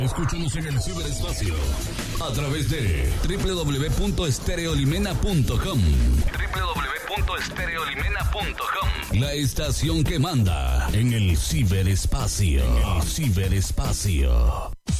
Escúchanos en el ciberespacio a través de www.estereolimena.com. www.estereolimena.com. La estación que manda en el ciberespacio.